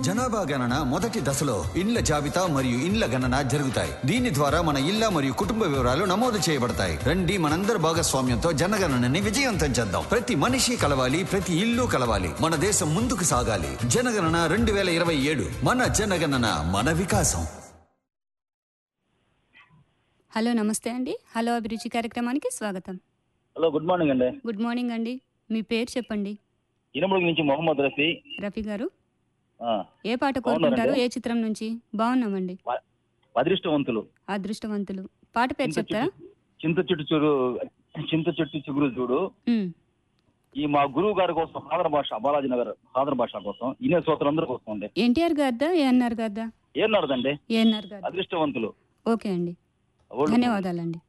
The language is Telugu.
జనాభా గణన మొదటి దశలో ఇండ్ల జాబితా మరియు ఇండ్ల గణన జరుగుతాయి. దీని ద్వారా మన ఇళ్ల మరియు కుటుంబ వివరాలు నమోదు చేయబడతాయి. రండి మనందరి భాగస్వామ్యంతో జనగణనని విజయవంతం చేద్దాం. ప్రతి మనిషి కలవాలి, ప్రతి ఇల్లు కలవాలి. మన దేశం ముందుకు సాగాలి. జనగణన 2027. మన జనగణన మన వికాసం. హలో, నమస్తే అండి. హలో అభిరుచి కార్యక్రమానికి స్వాగతం. హలో, గుడ్ మార్నింగ్ అండి. గుడ్ మార్నింగ్ అండి. మీ పేరు చెప్పండి. ఇనముడు నుంచి మొహమ్మద్ రఫీ. రఫీ గారు, ఏ పాట కోరుకుంటారు? ఏ చిత్రం నుంచి? బాగున్నామండి. అదృష్టవంతులు. అదృష్టవంతులు పాట పేరు చెప్తారా? చింత చెట్టు చిగురు చూడు. ఈ మా గురువు గారి కోసం సాధారణ భాష, బాలాజీ నగర్ సాధారణ భాష కోసం, ఇనే శ్రోతలు అందరి కోసం అండి. ఎన్టీఆర్ గారిదా, ఏఎన్ఆర్ గారిదా? ఏఎన్ఆర్ దండి. ఏఎన్ఆర్ గారు. అదృష్టవంతులు. ఓకే అండి, ధన్యవాదాలండి.